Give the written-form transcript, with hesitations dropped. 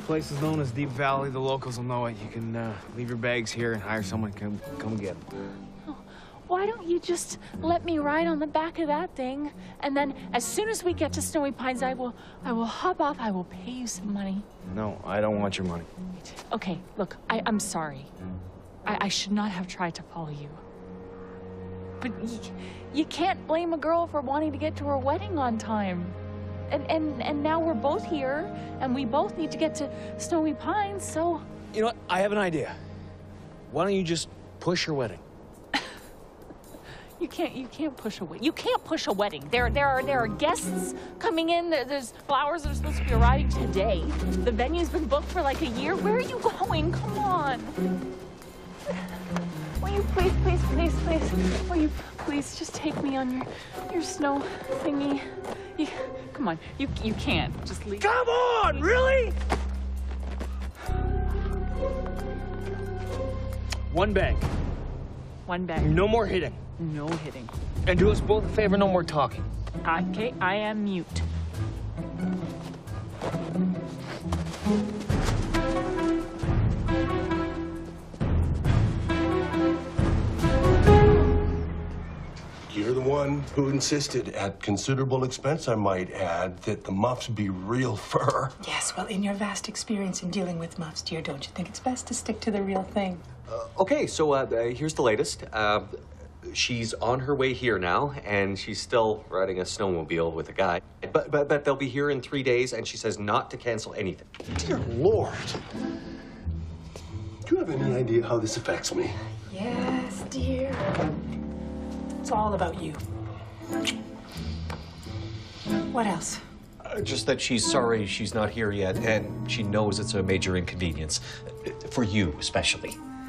Place is known as Deep Valley. The locals will know it. You can leave your bags here and hire someone to come get them. Oh, why don't you just let me ride on the back of that thing, and then as soon as we get to Snowy Pines, I will hop off. I will pay you some money. No, I don't want your money. Okay, look, I'm sorry. I should not have tried to follow you. But you can't blame a girl for wanting to get to her wedding on time. And now we're both here, and we both need to get to Snowy Pines, so... You know what? I have an idea. Why don't you just push your wedding? You can't push a wedding. You can't push a wedding. There are guests coming in. There's flowers that are supposed to be arriving today. The venue's been booked for like a year. Where are you going? Come on. Will you please, will you please just take me on your snow thingy? Come on, you can't. Just leave. Come on, really? One bag. One bag. No more hitting. No hitting. And do us both a favor, no more talking. Okay, I am mute. You're the one who insisted, at considerable expense, I might add, that the muffs be real fur. Yes, well, in your vast experience in dealing with muffs, dear, don't you think it's best to stick to the real thing? Okay, so here's the latest. She's on her way here now, and she's still riding a snowmobile with a guy. But they'll be here in 3 days, and she says not to cancel anything. Dear Lord. Do you have any idea how this affects me? Yes, dear. It's all about you. What else? Just that she's sorry she's not here yet, and she knows it's a major inconvenience. For you, especially.